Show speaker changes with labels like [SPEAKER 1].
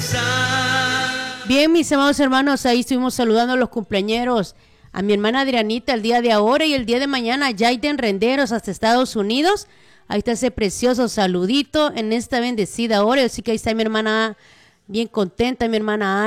[SPEAKER 1] Bien, mis amados hermanos, ahí estuvimos saludando a los cumpleañeros. A mi hermana Adrianita el día de ahora y el día de mañana, Jaiden Renderos hasta Estados Unidos. Ahí está ese precioso saludito en esta bendecida hora. Así que ahí está mi hermana bien contenta, mi hermana